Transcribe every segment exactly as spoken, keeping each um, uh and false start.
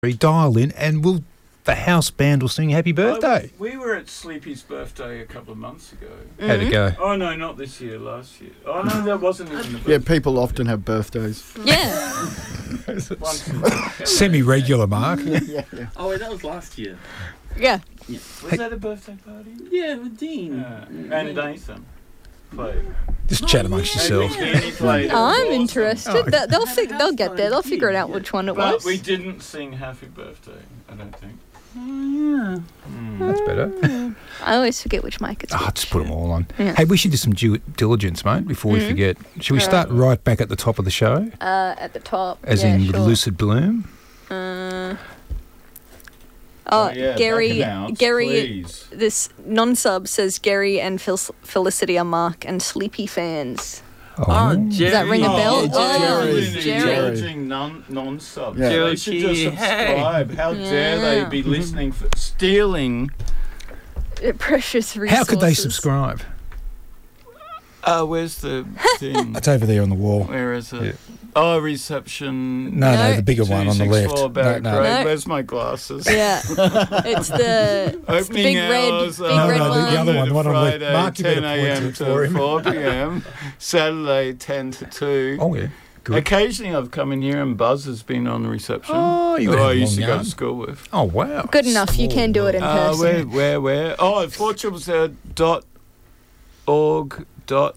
Dial in and we'll the house band will sing happy birthday. Oh, we were at Sleepy's birthday a couple of months ago. Mm-hmm. How'd it go? Oh, no, not this year, last year. Oh, no, that wasn't even the birthday. Yeah, people often have birthdays. Yeah. Semi-regular, Mark. yeah, yeah, yeah. Oh, wait, that was last year. Yeah. Yeah. Was that a birthday party? Yeah, with Dean. Yeah. And Nathan played. Just chat amongst yourselves. And Kenny played. It Oh, was I'm awesome. interested. Oh, They'll they'll, fig- House they'll get there. They'll party, figure it out yeah. which one it But was. we didn't sing happy birthday, I don't think. Oh, That's better. I always forget which mic it's Oh, which. just put them all on. Yeah. Hey, we should do some due diligence, mate, before we Mhm. forget. Should we start right back at the top of the show, Uh, at the top. as yeah, in sure. Lucid Bloom? Uh, oh, yeah, Gary. back announce, Gary. please. This non-sub says Gary and Fel- Felicity are Mark and Sleepy fans. Oh, Does that ring a bell? It's Oh, Jerry. Jerry. Indulging non non-subs. Yeah. They should just Hey. subscribe. How dare they Yeah. be listening for stealing? Uh, Precious resources. How could they subscribe? Uh, where's the thing? It's over there on the wall. Where is it? Yeah. Oh, reception. No, no, No. the bigger one on the left. two six four Barrack No, no. Road. No. Where's my glasses? Yeah. It's the, it's the Opening big red, hours big are red No, no, the- one. the other one, the one on the left. Friday, Mark, you better ten point a.m. to it for him. to four p.m. Saturday, ten to two. Oh, yeah. Good. Occasionally I've come in here and Buzz has been on reception. Oh, you who had I a used to long go yarn. to school with. Oh, wow. Good enough. You can do it in Uh, person. where, where, where? Oh, four triple zero dot org dot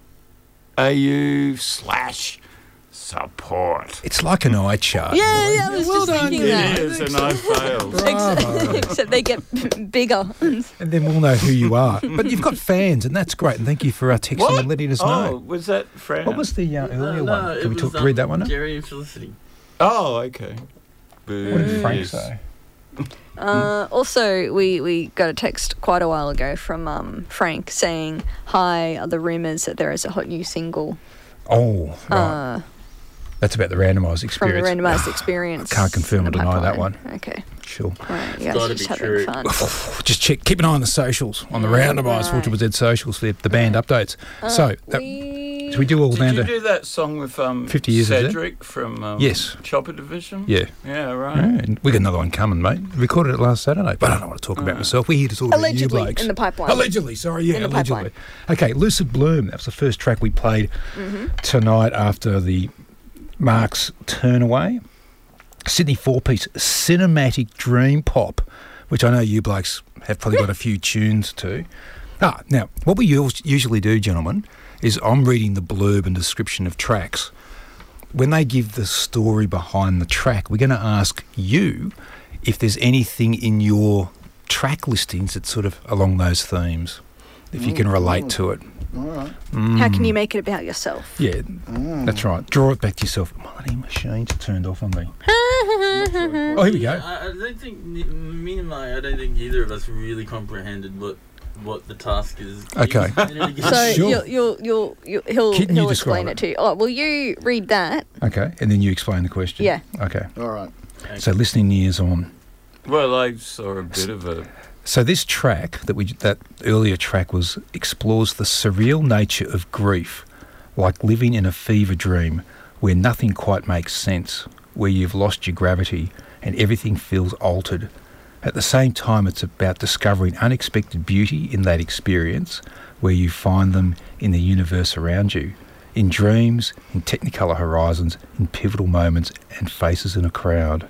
au slash support. It's like an eye chart. Yeah, yeah, I was Well just done, thinking It that. is, and I failed. Bravo. Except they get bigger. And then we'll know who you are. But you've got fans, and that's great. And thank you for uh, texting What? and letting us Oh, know. was that Fran? What was the uh, earlier no, no, one? it Can we was, talk, read that um, one up? Jerry and Felicity. Oh, okay. What did Frank Booze. say? Uh, also, we, we got a text quite a while ago from um, Frank saying, "Hi, are the rumours that there is a hot new single Oh, right. uh, That's about the randomised from the experience. randomised experience?" I can't confirm in or the deny that pipeline? one. Okay. Sure. Right, you guys gotta are just be having true. fun. Just check. Keep an eye on the socials, on the randomised Right. four Z socials for the band updates. Uh, so, that, we... should we do all Did down you to... do that song with um, fifty years, is it? Cedric from um, Yes. Chopper Division? Yeah. Yeah, right. Yeah, and we got another one coming, mate. Recorded it last Saturday, but I don't want to talk about Uh. myself. We're here to talk about you Allegedly, blokes. in the pipeline. Allegedly, sorry, yeah, In the allegedly. Okay, Lucid Bloom. That was the first track we played Mm-hmm. tonight after the Mark's turn away. Sydney four-piece cinematic dream pop, which I know you blokes have probably got a few tunes to. Ah, now, what we us- usually do, gentlemen, is I'm reading the blurb and description of tracks. When they give the story behind the track, we're going to ask you if there's anything in your track listings that's sort of along those themes, if you can relate to it. All right. How can Mm. you make it about yourself? Yeah, Mm. that's right. Draw it back to yourself. Bloody machine's turned off on me. Oh, here we go. I, I don't think ne- me and my I don't think either of us really comprehended what what the task is. Okay. So Sure. you'll, you'll, you'll, you'll, he'll, Can you he'll describe explain it? it to you. Oh, will you read that? Okay, and then you explain the question. Yeah. Okay. All right. So listening ears on. Well, I saw a bit of a... So this track that we that earlier track was explores the surreal nature of grief, like living in a fever dream where nothing quite makes sense, where you've lost your gravity and everything feels altered. At the same time, it's about discovering unexpected beauty in that experience, where you find them in the universe around you, in dreams, in technicolor horizons, in pivotal moments and faces in a crowd.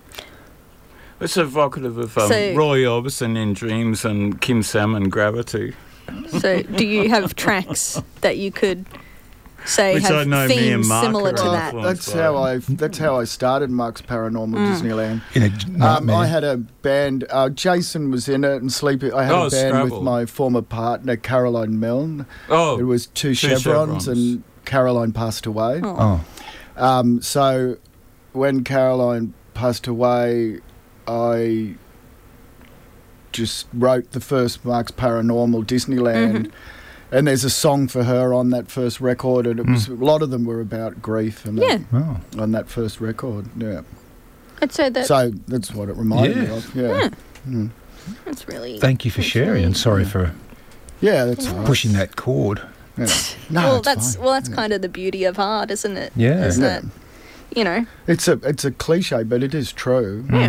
It's evocative of um, So- Roy Orbison in Dreams and Kim Salmon Gravity. So do you have tracks that you could say Which I have know me themes and Mark similar are to on. that? Well, That's influenced how by- I. That's how I started Mark's Paranormal Mm. Disneyland. In a Um, nightmare. I had a band. Uh, Jason was in it, and Sleepy. I had Oh, a band Scrabble. with my former partner Caroline Milne. Oh, It was two, Two chevrons, Chevrons. and Caroline passed away. Oh. Oh, Um, so when Caroline passed away, I just wrote the first Mark's Paranormal Disneyland. Mhm. And there's a song for her on that first record, and it was a lot of them were about grief. And Yeah. oh. that, on that first record, yeah. I'd say that So that's what it reminded me Yeah. of. Yeah, mm. that's really... Thank you for that's sharing, really and sorry nice. for yeah, that's all right. pushing that chord. Yeah. No, well, it's that's fine. well, that's Yeah. kind of the beauty of art, isn't it? Yeah. Is Yeah. that, you know, It's a it's a cliche, but it is true. Yeah.